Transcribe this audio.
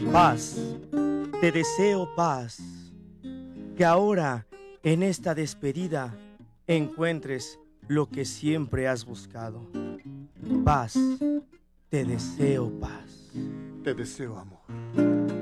Paz, te deseo paz, que ahora en esta despedida encuentres lo que siempre has buscado. Paz, te deseo paz. Te deseo amor.